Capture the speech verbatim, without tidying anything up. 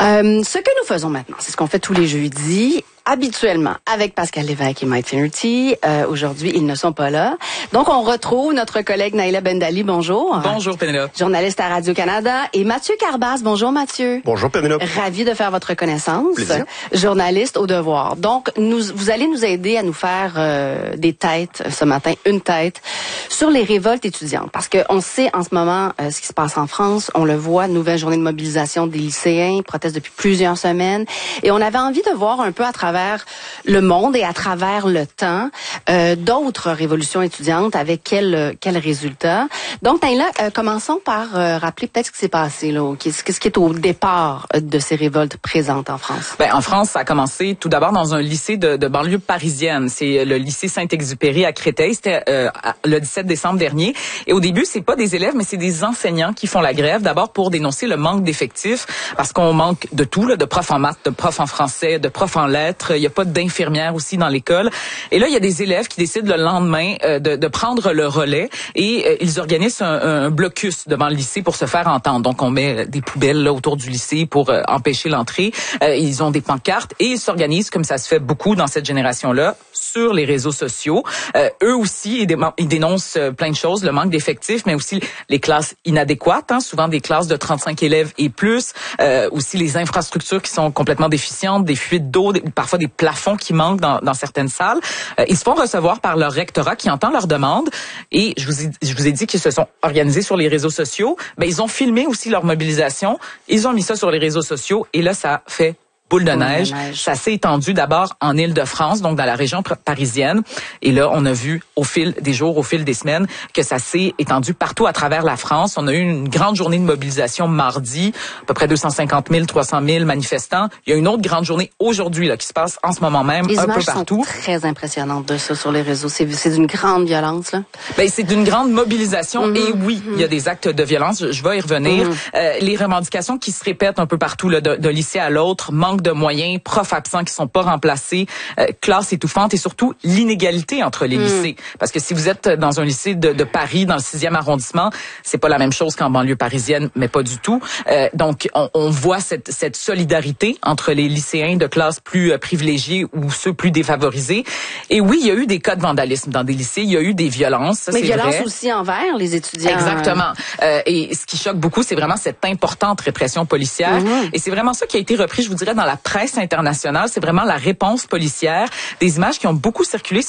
Euh, ce que nous faisons maintenant, c'est ce qu'on fait tous les jeudis, habituellement, avec Pascal Lévesque et Mike Finnerty. Euh, aujourd'hui, ils ne sont pas là. Donc, on retrouve notre collègue Naïla Bendali. Bonjour. Bonjour, Pénélope. Journaliste à Radio-Canada. Et Mathieu Carbas. Bonjour, Mathieu. Bonjour, Pénélope. Ravi de faire votre connaissance. Plaisir. Journaliste au devoir. Donc, nous, vous allez nous aider à nous faire euh, des têtes ce matin, une tête, sur les révoltes étudiantes. Parce qu'on sait en ce moment euh, ce qui se passe en France. On le voit, nouvelle journée de mobilisation des lycéens, protestent depuis plusieurs semaines. Et on avait envie de voir un peu à travers le monde et à travers le temps euh, d'autres révolutions étudiantes avec quel quel résultat. Donc Naïla, euh, commençons par euh, rappeler peut-être ce qui s'est passé là, qu'est-ce ce qui est au départ de ces révoltes présentes en France. Ben en France, ça a commencé tout d'abord dans un lycée de, de banlieue parisienne, c'est le lycée Saint-Exupéry à Créteil, c'était euh, le dix-sept décembre dernier. Et au début, c'est pas des élèves mais c'est des enseignants qui font la grève, d'abord pour dénoncer le manque d'effectifs parce qu'on manque de tout là, de profs en maths, de profs en français, de profs en lettres. Il n'y a pas d'infirmières aussi dans l'école. Et là, il y a des élèves qui décident le lendemain euh, de, de prendre le relais et euh, ils organisent un, un blocus devant le lycée pour se faire entendre. Donc, on met des poubelles là, autour du lycée pour euh, empêcher l'entrée. Euh, ils ont des pancartes et ils s'organisent, comme ça se fait beaucoup dans cette génération-là, sur les réseaux sociaux. Euh, eux aussi, ils, dé- ils dénoncent euh, plein de choses, le manque d'effectifs, mais aussi les classes inadéquates, hein, souvent des classes de trente-cinq élèves et plus, euh, aussi les infrastructures qui sont complètement déficientes, des fuites d'eau, des, parfois des plafonds qui manquent dans, dans certaines salles. Euh, ils se font recevoir par leur rectorat qui entend leurs demandes et je vous ai, je vous ai dit qu'ils se sont organisés sur les réseaux sociaux. Ben, ils ont filmé aussi leur mobilisation. Ils ont mis ça sur les réseaux sociaux et là, ça fait boule de neige. Boule de neige. Ça s'est étendu d'abord en Île-de-France, donc dans la région pr- parisienne. Et là, on a vu au fil des jours, au fil des semaines, que ça s'est étendu partout à travers la France. On a eu une grande journée de mobilisation mardi, à peu près deux cent cinquante mille, trois cent mille manifestants. Il y a une autre grande journée aujourd'hui là qui se passe en ce moment même, Les un peu images partout. sont très impressionnantes de ça sur les réseaux. C'est c'est d'une grande violence là. Ben, c'est d'une grande mobilisation Mm-hmm. et oui, il y a des actes de violence, je, je vais y revenir. Mm-hmm. Euh, les revendications qui se répètent un peu partout là, d'un lycée à l'autre, manque de moyens, profs absents qui sont pas remplacés, euh, classe étouffante et surtout l'inégalité entre les mm. lycées. Parce que si vous êtes dans un lycée de, de Paris, dans le sixième arrondissement, c'est pas la même chose qu'en banlieue parisienne, mais pas du tout. Euh, donc, on, on voit cette, cette solidarité entre les lycéens de classes plus euh, privilégiées ou ceux plus défavorisés. Et oui, il y a eu des cas de vandalisme dans des lycées, il y a eu des violences, ça, Mais c'est violences vrai. aussi envers les étudiants. Exactement. Euh, et ce qui choque beaucoup, c'est vraiment cette importante répression policière. Mm-hmm. Et c'est vraiment ça qui a été repris, je vous dirais, dans la presse internationale. C'est vraiment la réponse policière. Des images qui ont beaucoup circulé